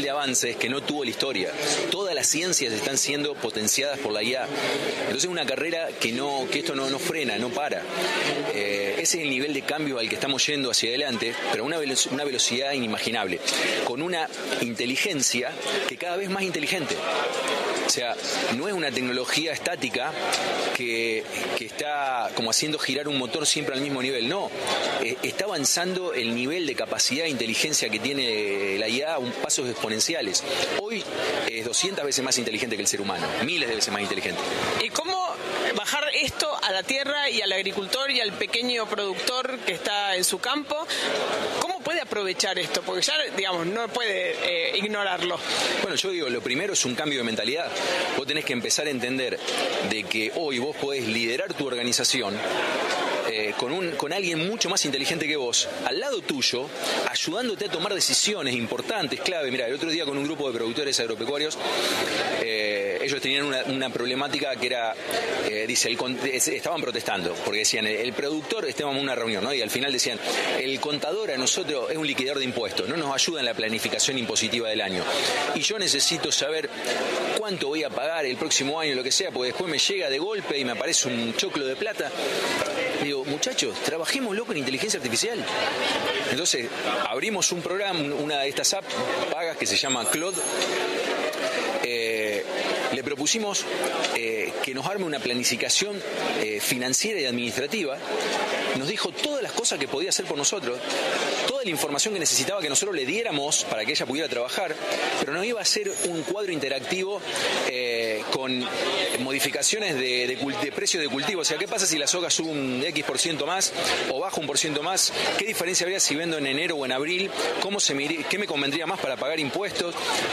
de avances que no tuvo la historia. Todas las ciencias están siendo potenciadas por la IA. Entonces es una carrera que esto no frena, no para. Ese es el nivel de cambio al que estamos yendo hacia adelante, pero a una velocidad inimaginable, con una inteligencia que cada vez más inteligente. O sea, no es una tecnología estática que está como haciendo girar un motor siempre al mismo nivel. No, está avanzando el nivel de capacidad e inteligencia que tiene la IA a pasos exponenciales. Hoy es 200 veces más inteligente que el ser humano, miles de veces más inteligente. ¿Y cómo bajar esto a la tierra y al agricultor y al pequeño productor que está en su campo? ¿Cómo puede aprovechar esto? Porque ya, digamos, no puede ignorarlo. Bueno, yo digo, lo primero es un cambio de mentalidad. Vos tenés que empezar a entender de que hoy vos podés liderar tu organización con alguien mucho más inteligente que vos, al lado tuyo, ayudándote a tomar decisiones importantes, clave. Mirá, el otro día con un grupo de productores agropecuarios, ellos tenían una problemática que era, estaban protestando, porque decían, el productor, estábamos en una reunión, ¿no? Y al final decían, el contador a nosotros es un liquidador de impuestos, no nos ayuda en la planificación impositiva del año. Y yo necesito saber cuánto voy a pagar el próximo año, lo que sea, porque después me llega de golpe y me aparece un choclo de plata. Digo, muchachos, trabajémoslo con inteligencia artificial. Entonces, abrimos un programa, una de estas apps pagas que se llama Claude. Le propusimos que nos arme una planificación financiera y administrativa. Nos dijo todas las cosas que podía hacer por nosotros, toda la información que necesitaba que nosotros le diéramos para que ella pudiera trabajar, pero nos iba a hacer un cuadro interactivo con modificaciones de precios de cultivo. O sea, ¿qué pasa si la soja sube un X% más o baja un % más? ¿Qué diferencia habría si vendo en enero o en abril? ¿Qué me convendría más para pagar impuestos?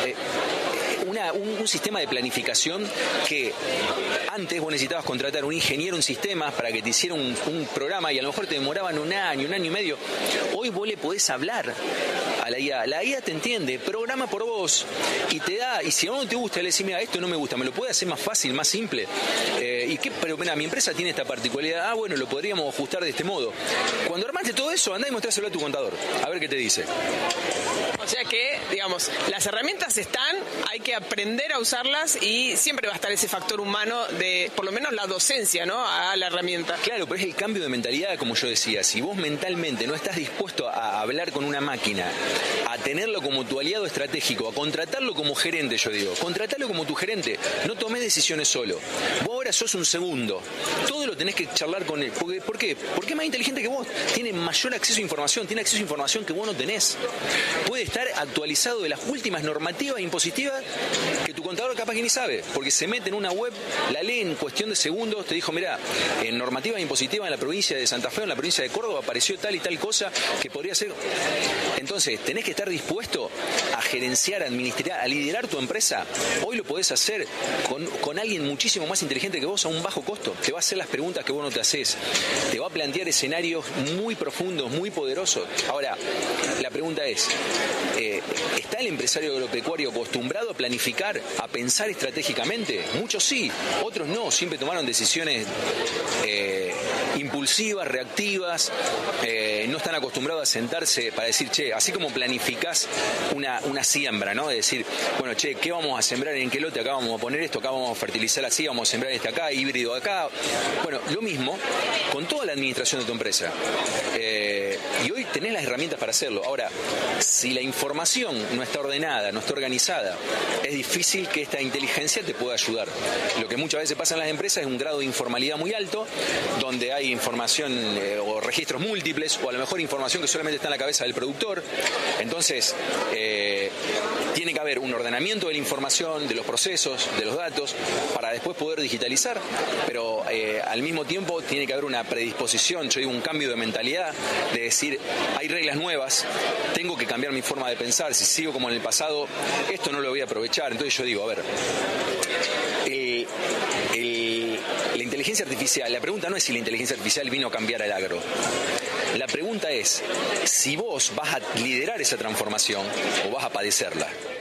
Un sistema de planificación que antes vos necesitabas contratar un ingeniero en sistemas para que te hiciera un programa y a lo mejor te demoraban un año y medio. Hoy vos le podés hablar a la IA. La IA te entiende, programa por vos y te da, y si a uno no te gusta, le decís, mira, esto no me gusta, me lo puede hacer más fácil, más simple. Pero mira, mi empresa tiene esta particularidad, bueno, lo podríamos ajustar de este modo. Cuando armaste todo eso, andá y mostráselo a tu contador, a ver qué te dice. O sea que, digamos, las herramientas están, hay que aprender a usarlas y siempre va a estar ese factor humano de, por lo menos, la docencia, ¿no?, a la herramienta. Claro, pero es el cambio de mentalidad, como yo decía. Si vos mentalmente no estás dispuesto a hablar con una máquina, a tenerlo como tu aliado estratégico, a contratarlo como gerente, yo digo, contratarlo como tu gerente, no tomés decisiones solo. Vos ahora sos un segundo, todo lo tenés que charlar con él. ¿Por qué? Porque es más inteligente que vos, tiene mayor acceso a información, tiene acceso a información que vos no tenés. Puede estar actualizado de las últimas normativas impositivas que tu contador capaz que ni sabe, porque se mete en una web, la lee en cuestión de segundos, te dijo, mirá, en normativa impositiva en la provincia de Santa Fe o en la provincia de Córdoba apareció tal y tal cosa que podría ser. Entonces, tenés que estar dispuesto a gerenciar, a administrar, a liderar tu empresa. Hoy lo podés hacer con alguien muchísimo más inteligente que vos a un bajo costo. Te va a hacer las preguntas que vos no te haces. Te va a plantear escenarios muy profundos, muy poderosos. Ahora, la pregunta es, ¿está el empresario agropecuario acostumbrado a planificar, a pensar estratégicamente? Muchos sí, otros no. Siempre tomaron decisiones impulsivas, reactivas. No están acostumbrados a sentarse para decir, che, así como planificás una siembra, ¿no? De decir, bueno, che, ¿qué vamos a sembrar en qué lote? Acá vamos a poner esto, acá vamos a fertilizar así, vamos a sembrar este acá, híbrido acá. Bueno, lo mismo con toda la administración de tu empresa. Y hoy tenés las herramientas para hacerlo. Ahora, si la información no está ordenada, no está organizada, es difícil que esta inteligencia te pueda ayudar. Lo que muchas veces pasa en las empresas es un grado de informalidad muy alto, donde hay información o registros múltiples, o a lo mejor información que solamente está en la cabeza del productor. Entonces, tiene que haber un ordenamiento de la información, de los procesos, de los datos, para después poder digitalizar, pero al mismo tiempo tiene que haber una predisposición, yo digo, un cambio de mentalidad, de decir, hay reglas nuevas, tengo que cambiar mi forma de pensar, si sigo como en el pasado, esto no lo voy a aprovechar. Entonces yo digo, a ver, la inteligencia artificial, la pregunta no es si la inteligencia artificial vino a cambiar el agro. La pregunta es si vos vas a liderar esa transformación o vas a padecerla.